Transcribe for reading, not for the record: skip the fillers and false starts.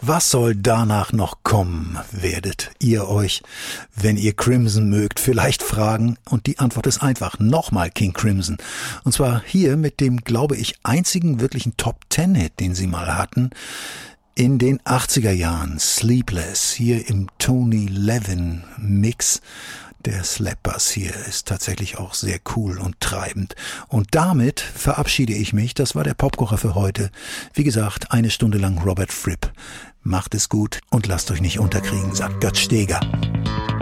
Was soll danach noch kommen, werdet ihr euch, wenn ihr Crimson mögt, vielleicht fragen. Und die Antwort ist einfach. Nochmal King Crimson. Und zwar hier mit dem, glaube ich, einzigen wirklichen Top-10-Hit, den sie mal hatten. In den 80er Jahren. Sleepless. Hier im Tony Levin Mix. Der Slap-Bass hier ist tatsächlich auch sehr cool und treibend. Und damit verabschiede ich mich. Das war der Popkocher für heute. Wie gesagt, 1 Stunde lang Robert Fripp. Macht es gut und lasst euch nicht unterkriegen, sagt Götz Steger.